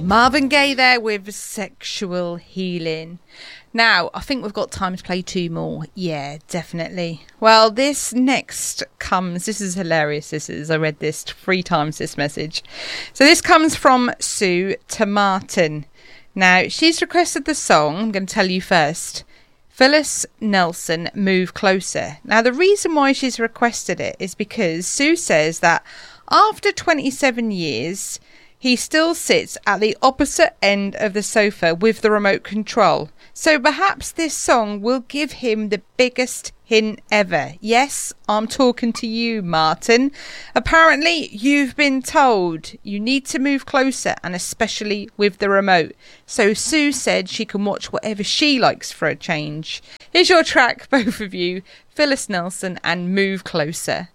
Marvin Gaye there with Sexual Healing. Now, I think we've got time to play two more. Yeah, definitely. Well, this next comes... This is hilarious, this is. I read this 3 times, this message. So this comes from Sue to Martin. Now, she's requested the song. I'm going to tell you first. Phyllis Nelson, Move Closer. Now, the reason why she's requested it is because Sue says that after 27 years... he still sits at the opposite end of the sofa with the remote control. So perhaps this song will give him the biggest hint ever. Yes, I'm talking to you, Martin. Apparently, you've been told you need to move closer, and especially with the remote. So Sue said she can watch whatever she likes for a change. Here's your track, both of you. Phyllis Nelson and Move Closer.